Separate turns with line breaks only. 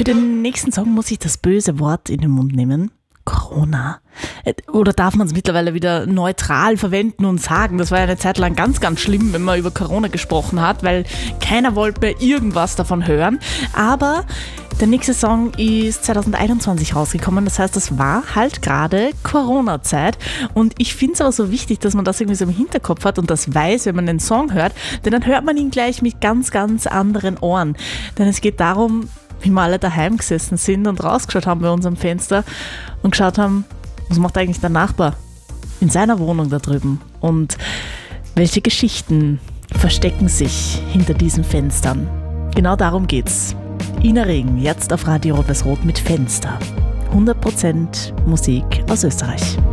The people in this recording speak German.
Für den nächsten Song muss ich das böse Wort in den Mund nehmen. Corona. Oder darf man es mittlerweile wieder neutral verwenden und sagen? Das war ja eine Zeit lang ganz, ganz schlimm, wenn man über Corona gesprochen hat, weil keiner wollte mehr irgendwas davon hören. Aber der nächste Song ist 2021 rausgekommen, das heißt, das war halt gerade Corona-Zeit. Und ich finde es aber so wichtig, dass man das irgendwie so im Hinterkopf hat und das weiß, wenn man den Song hört, denn dann hört man ihn gleich mit ganz, ganz anderen Ohren. Denn es geht darum, wie wir alle daheim gesessen sind und rausgeschaut haben bei unserem Fenster und geschaut haben, was macht eigentlich der Nachbar in seiner Wohnung da drüben und welche Geschichten verstecken sich hinter diesen Fenstern. Genau darum geht's. Ina Regen, jetzt auf Radio Rot-Weiß-Rot mit Fenster. 100% Musik aus Österreich.